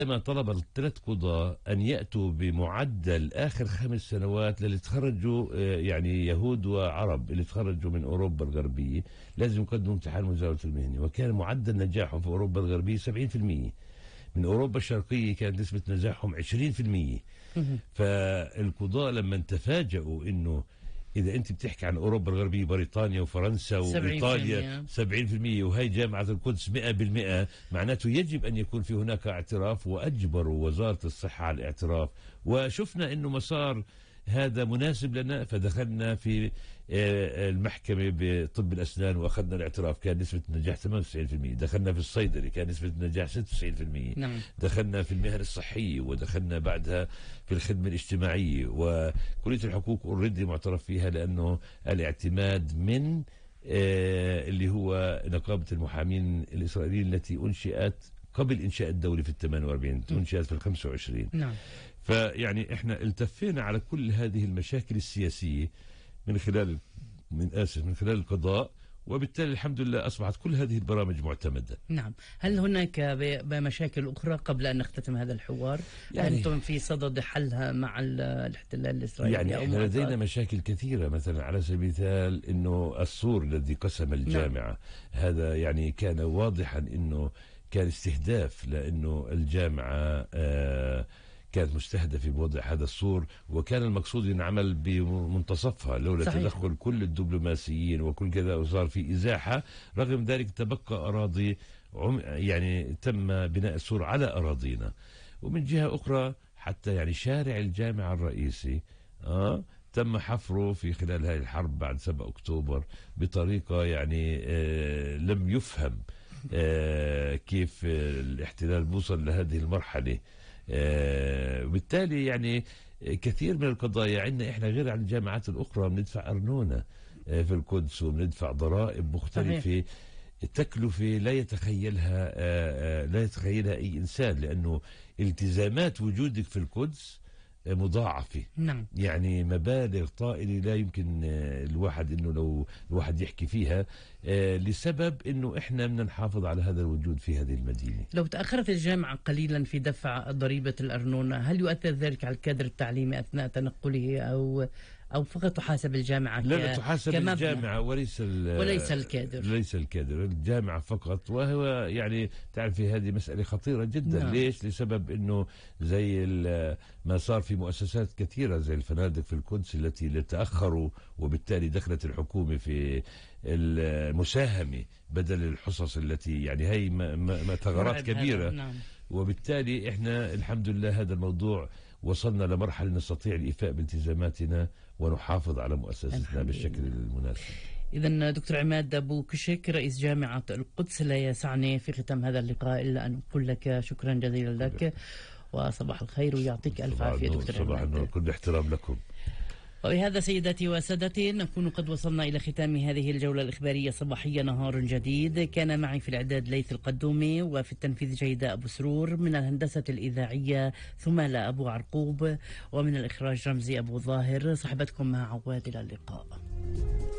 ما طلب الثلاث قضاة أن يأتوا بمعدل آخر 5 سنوات للي تخرجوا، يعني يهود وعرب اللي تخرجوا من أوروبا الغربية لازم يقدموا امتحان مزاولة المهنة، وكان معدل نجاحهم في أوروبا الغربية 70%. من أوروبا الشرقية كانت نسبة نجاحهم 20%. فالقضاة لما تفاجئوا إنه إذا أنت بتحكي عن أوروبا الغربية بريطانيا وفرنسا وإيطاليا 70%، وهي جامعة القدس 100%، معناته يجب أن يكون في هناك اعتراف، وأجبروا وزارة الصحة على الاعتراف. وشفنا أنه مسار هذا مناسب لنا، فدخلنا في المحكمة بطب الأسنان وأخذنا الاعتراف، كان نسبة النجاح 98%. دخلنا في الصيدلة كان نسبة النجاح 96%. نعم. دخلنا في المهن الصحية، ودخلنا بعدها في الخدمة الاجتماعية، وكلية الحقوق اوريدي معترف فيها، لأنه الاعتماد من اللي هو نقابة المحامين الإسرائيليين التي أنشئت قبل إنشاء الدولة في 48، أنشئت في 25. نعم. فيعني احنا التفينا على كل هذه المشاكل السياسية من خلال القضاء، وبالتالي الحمد لله أصبحت كل هذه البرامج معتمدة. نعم. هل هناك مشاكل أخرى قبل أن نختتم هذا الحوار؟ يعني أنتم في صدد حلها مع الاحتلال الإسرائيلي؟ يعني احنا لدينا مشاكل كثيرة، مثلا على سبيل المثال أنه السور الذي قسم الجامعة، نعم. هذا يعني كان واضحا أنه كان استهداف، لأنه الجامعة كانت مستهدفة بوضع هذا السور، وكان المقصود ينعمل بمنتصفها لولا صحيح. تدخل كل الدبلوماسيين وكل كذا، وصار في إزاحة. رغم ذلك تبقى أراضي، يعني تم بناء السور على أراضينا. ومن جهة أخرى حتى يعني شارع الجامعة الرئيسي تم حفره في خلال هذه الحرب بعد 7 أكتوبر بطريقة يعني لم يفهم كيف الاحتلال بوصل لهذه المرحلة. بالتالي يعني كثير من القضايا عندنا احنا غير عن الجامعات الاخرى بندفع ارنونه في القدس، وبندفع ضرائب مختلفه، تكلفه لا يتخيلها اي انسان، لانه التزامات وجودك في القدس مضاعفة. نعم. يعني مبالغ طائلة لا يمكن الواحد انه لو الواحد يحكي فيها، لسبب انه احنا بدنا نحافظ على هذا الوجود في هذه المدينة. لو تأخرت الجامعة قليلا في دفع ضريبة الأرنونة، هل يؤثر ذلك على الكادر التعليمي أثناء تنقله، أو فقط تحاسب الجامعة؟ لا، تحاسب الجامعة وليس الكادر. ليس الكادر، الجامعة فقط. وهو يعني تعرفي هذه مسألة خطيرة جدا. نعم. ليش؟ لسبب انه زي ما صار في مؤسسات كثيرة زي الفنادق في القدس التي تأخروا، وبالتالي دخلت الحكومة في المساهمة بدل الحصص التي يعني هي ثغرات كبيرة. نعم. وبالتالي احنا الحمد لله هذا الموضوع وصلنا لمرحلة نستطيع الإيفاء بالتزاماتنا ونحافظ على مؤسستنا بالشكل المناسب. إذن دكتور عماد أبو كشك رئيس جامعة القدس، لا يسعني في ختام هذا اللقاء إلا أن أقول لك شكرا جزيلا لك، وصباح الخير ويعطيك ألف عافية دكتور عماد. صباح النور، كل احترام لكم. وبهذا سيداتي وسادتي نكون قد وصلنا إلى ختام هذه الجولة الإخبارية صباحية نهار جديد. كان معي في الإعداد ليث القدومي، وفي التنفيذ جيدة أبو سرور، من الهندسة الإذاعية ثمالة أبو عرقوب، ومن الإخراج رمزي أبو ظاهر. صحبتكم مع عواد، إلى اللقاء.